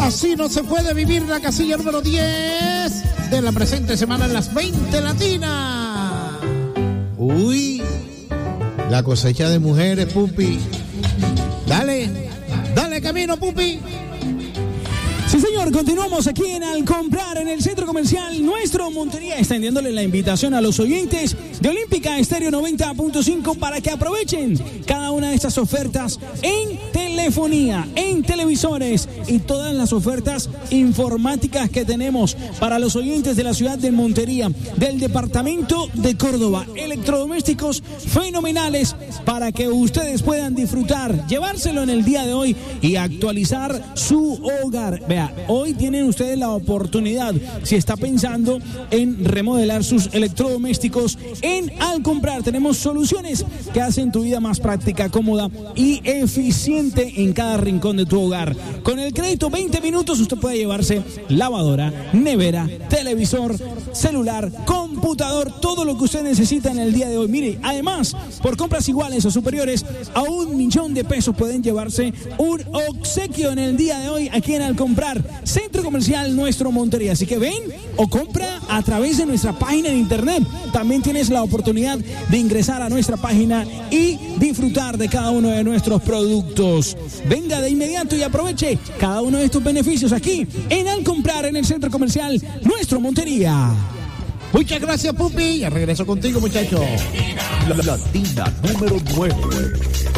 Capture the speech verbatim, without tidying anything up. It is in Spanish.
Así no se puede vivir, la casilla número diez de la presente semana en las veinte latinas. Uy, la cosecha de mujeres, Pupi. Dale, dale camino, Pupi. Sí, señor, continuamos aquí en Al Comprar, en el Centro Comercial Nuestro Montería, extendiéndole la invitación a los oyentes de Olímpica Estéreo noventa punto cinco para que aprovechen cada una de estas ofertas en telefonía, en televisores y todas las ofertas informáticas que tenemos para los oyentes de la ciudad de Montería, del departamento de Córdoba. Electrodomésticos fenomenales para que ustedes puedan disfrutar, llevárselo en el día de hoy y actualizar su hogar. Vea, hoy tienen ustedes la oportunidad, si está pensando en remodelar sus electrodomésticos, en Al Comprar tenemos soluciones que hacen tu vida más práctica, cómoda y eficiente en cada rincón de tu hogar. Con el crédito veinte minutos usted puede llevarse lavadora, nevera, televisor, celular, computador, todo lo que usted necesita en el día de hoy. Mire, además, por compras iguales o superiores a un millón de pesos pueden llevarse un obsequio en el día de hoy aquí en Al Comprar, Centro Comercial Nuestro Montería. Así que ven o compra a través de nuestra página de internet. También tienes la oportunidad de ingresar a nuestra página y disfrutar de cada uno de nuestros productos. Venga de inmediato y aproveche cada uno de estos beneficios aquí en Al Comprar, en el Centro Comercial Nuestro Montería. Muchas gracias, Pupi. Ya regreso contigo, muchachos. La Latina número nueve.